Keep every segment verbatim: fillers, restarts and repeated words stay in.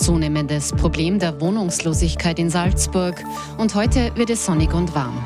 Zunehmendes Problem der Wohnungslosigkeit in Salzburg und heute wird es sonnig und warm.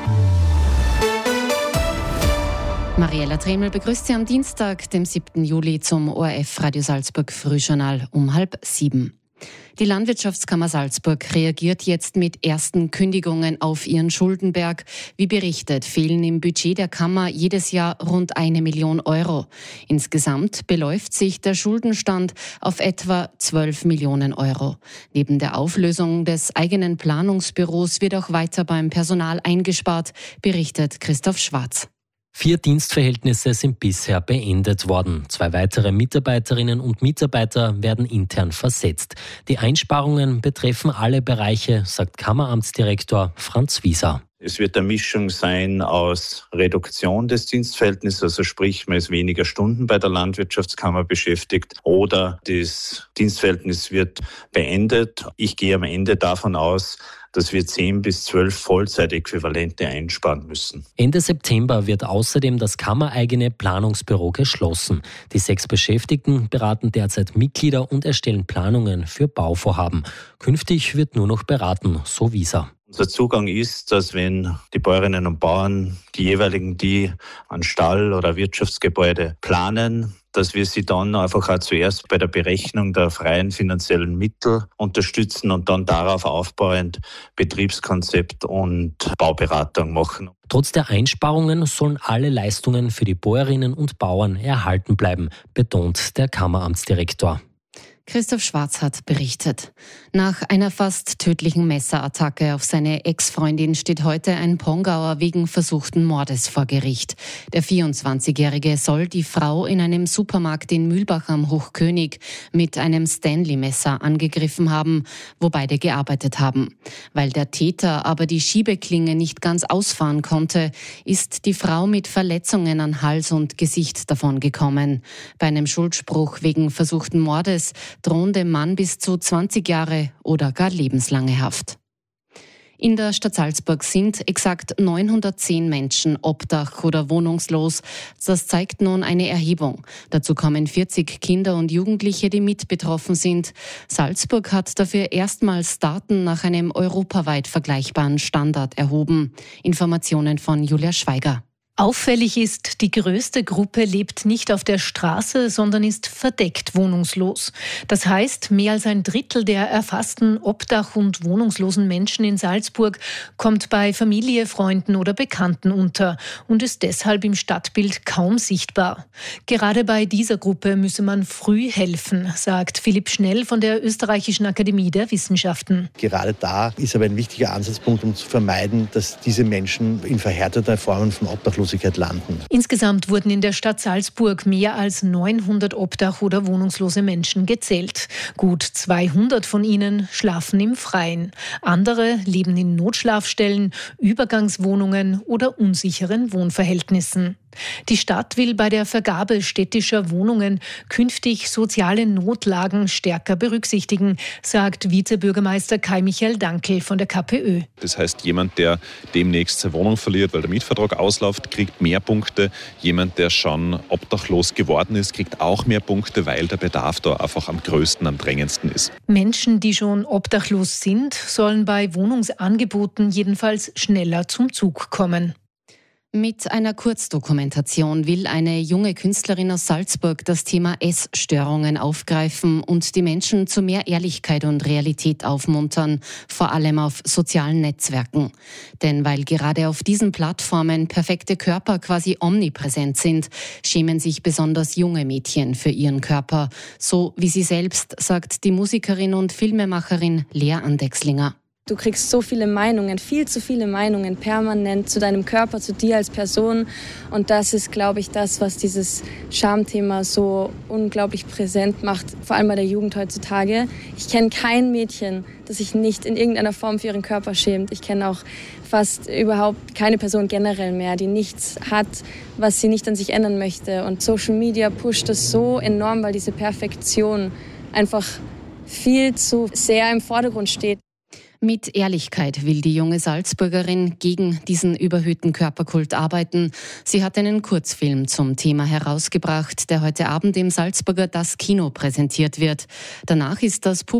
Mariella Tremel begrüßt Sie am Dienstag, dem siebten Juli, zum O R F Radio Salzburg Frühjournal um halb sieben. Die Landwirtschaftskammer Salzburg reagiert jetzt mit ersten Kündigungen auf ihren Schuldenberg. Wie berichtet, fehlen im Budget der Kammer jedes Jahr rund eine Million Euro. Insgesamt beläuft sich der Schuldenstand auf etwa zwölf Millionen Euro. Neben der Auflösung des eigenen Planungsbüros wird auch weiter beim Personal eingespart, berichtet Christoph Schwarz. Vier Dienstverhältnisse sind bisher beendet worden. Zwei weitere Mitarbeiterinnen und Mitarbeiter werden intern versetzt. Die Einsparungen betreffen alle Bereiche, sagt Kammeramtsdirektor Franz Wieser. Es wird eine Mischung sein aus Reduktion des Dienstverhältnisses, also sprich, man ist weniger Stunden bei der Landwirtschaftskammer beschäftigt, oder das Dienstverhältnis wird beendet. Ich gehe am Ende davon aus, dass wir zehn bis zwölf Vollzeitäquivalente einsparen müssen. Ende September wird außerdem das kammereigene Planungsbüro geschlossen. Die sechs Beschäftigten beraten derzeit Mitglieder und erstellen Planungen für Bauvorhaben. Künftig wird nur noch beraten, so Wieser. Unser Zugang ist, dass wenn die Bäuerinnen und Bauern, die jeweiligen, die an Stall oder Wirtschaftsgebäude planen, dass wir sie dann einfach auch zuerst bei der Berechnung der freien finanziellen Mittel unterstützen und dann darauf aufbauend Betriebskonzept und Bauberatung machen. Trotz der Einsparungen sollen alle Leistungen für die Bäuerinnen und Bauern erhalten bleiben, betont der Kammeramtsdirektor. Christoph Schwarz hat berichtet. Nach einer fast tödlichen Messerattacke auf seine Ex-Freundin steht heute ein Pongauer wegen versuchten Mordes vor Gericht. Der vierundzwanzigjährige soll die Frau in einem Supermarkt in Mühlbach am Hochkönig mit einem Stanley-Messer angegriffen haben, wo beide gearbeitet haben. Weil der Täter aber die Schiebeklinge nicht ganz ausfahren konnte, ist die Frau mit Verletzungen an Hals und Gesicht davongekommen. Bei einem Schuldspruch wegen versuchten Mordes drohen dem Mann bis zu zwanzig Jahre oder gar lebenslange Haft. In der Stadt Salzburg sind exakt neunhundertzehn Menschen obdach- oder wohnungslos. Das zeigt nun eine Erhebung. Dazu kommen vierzig Kinder und Jugendliche, die mit betroffen sind. Salzburg hat dafür erstmals Daten nach einem europaweit vergleichbaren Standard erhoben. Informationen von Julia Schweiger. Auffällig ist, die größte Gruppe lebt nicht auf der Straße, sondern ist verdeckt wohnungslos. Das heißt, mehr als ein Drittel der erfassten obdach- und wohnungslosen Menschen in Salzburg kommt bei Familie, Freunden oder Bekannten unter und ist deshalb im Stadtbild kaum sichtbar. Gerade bei dieser Gruppe müsse man früh helfen, sagt Philipp Schnell von der Österreichischen Akademie der Wissenschaften. Gerade da ist aber ein wichtiger Ansatzpunkt, um zu vermeiden, dass diese Menschen in verhärteter Formen von Obdachlosigkeit landen. Insgesamt wurden in der Stadt Salzburg mehr als neunhundert obdach- oder wohnungslose Menschen gezählt. Gut zweihundert von ihnen schlafen im Freien. Andere leben in Notschlafstellen, Übergangswohnungen oder unsicheren Wohnverhältnissen. Die Stadt will bei der Vergabe städtischer Wohnungen künftig soziale Notlagen stärker berücksichtigen, sagt Vizebürgermeister Kai-Michael Dankel von der K P Ö. Das heißt, jemand, der demnächst seine Wohnung verliert, weil der Mietvertrag ausläuft, kriegt mehr Punkte. Jemand, der schon obdachlos geworden ist, kriegt auch mehr Punkte, weil der Bedarf da einfach am größten, am drängendsten ist. Menschen, die schon obdachlos sind, sollen bei Wohnungsangeboten jedenfalls schneller zum Zug kommen. Mit einer Kurzdokumentation will eine junge Künstlerin aus Salzburg das Thema Essstörungen aufgreifen und die Menschen zu mehr Ehrlichkeit und Realität aufmuntern, vor allem auf sozialen Netzwerken. Denn weil gerade auf diesen Plattformen perfekte Körper quasi omnipräsent sind, schämen sich besonders junge Mädchen für ihren Körper. So wie sie selbst, sagt die Musikerin und Filmemacherin Lea Andexlinger. Du kriegst so viele Meinungen, viel zu viele Meinungen permanent zu deinem Körper, zu dir als Person. Und das ist, glaube ich, das, was dieses Schamthema so unglaublich präsent macht, vor allem bei der Jugend heutzutage. Ich kenne kein Mädchen, das sich nicht in irgendeiner Form für ihren Körper schämt. Ich kenne auch fast überhaupt keine Person generell mehr, die nichts hat, was sie nicht an sich ändern möchte. Und Social Media pusht das so enorm, weil diese Perfektion einfach viel zu sehr im Vordergrund steht. Mit Ehrlichkeit will die junge Salzburgerin gegen diesen überhöhten Körperkult arbeiten. Sie hat einen Kurzfilm zum Thema herausgebracht, der heute Abend im Salzburger Das Kino präsentiert wird. Danach ist das Publikum